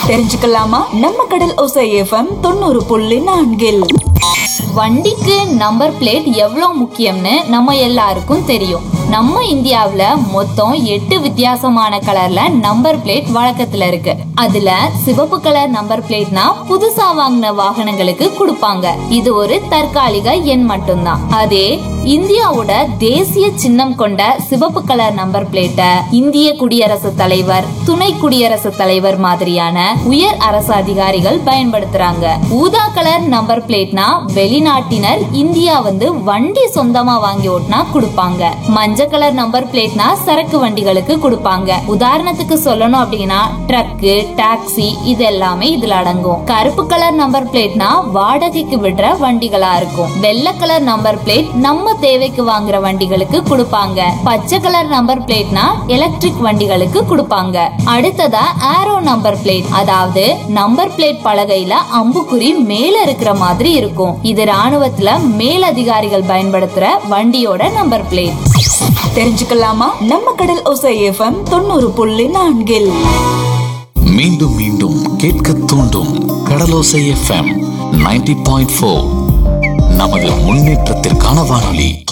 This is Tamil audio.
தெரிஞ்சுக்கலாமா? நம்ம கடல் ஓசை எஃப்எம் 90.4. வண்டிக்கு நம்பர் பிளேட் எவ்வளவு முக்கியம்னு நம்ம எல்லாருக்கும் தெரியும். நம்ம இந்தியாவுல மொத்தம் 8 வித்தியாசமான கலர்ல நம்பர் பிளேட் வழக்கத்துல இருக்கு. அதுல சிவப்பு கலர் நம்பர் பிளேட்னா புதுசா வாங்கின வாகனங்களுக்கு கொடுப்பாங்க. இது ஒரு தற்காலிக எண் மட்டும்தான். அதே இந்தியாவோட தேசிய சின்னம் கொண்ட சிவப்பு கலர் நம்பர் பிளேட்டை இந்திய குடியரசுத் தலைவர், துணை குடியரசுத் தலைவர் மாதிரியான உயர் அரசு அதிகாரிகள் பயன்படுத்துறாங்க. ஊதா கலர் நம்பர் பிளேட்னா வெளிநாட்டினர் இந்தியா வந்து வண்டி சொந்தமா வாங்கி ஓட்டினா கொடுப்பாங்க. மஞ்சள் கலர் நம்பர் பிளேட்னா சரக்கு வண்டிகளுக்கு கொடுப்பாங்க. உதாரணத்துக்கு சொல்லணும் அப்படின்னா ட்ரக்கு, டாக்ஸி இது எல்லாமே இதுல அடங்கும். கருப்பு கலர் நம்பர் பிளேட்னா வாடகைக்கு விடுற வண்டிகளா இருக்கும். வெள்ளை கலர் நம்பர் பிளேட் நம்ம தேவைக்கு வாங்குற வண்டிகளுக்கு கொடுப்பாங்க. பச்சை கலர் நம்பர் பிளேட்னா எலக்ட்ரிக் வண்டிகளுக்கு கொடுப்பாங்க. அடுத்ததா ஏரோ நம்பர் பிளேட், அதாவது நம்பர் பிளேட் பலகையில அம்புக்குறி மேல இருக்கிற மாதிரி இருக்கும். இது ராணுவத்துல மேலதிகாரிகள் பயன்படுத்துற வண்டியோட நம்பர் பிளேட். தெரிஞ்சுக்கலாமா? நம்ம கடல் ஓசை எஃப்எம் 90.4. மீண்டும் மீண்டும் கேட்க தூண்டும் கடலோசை எஃப்எம் 90.4. நமது முன்னேற்றத்திற்கான வானொலி.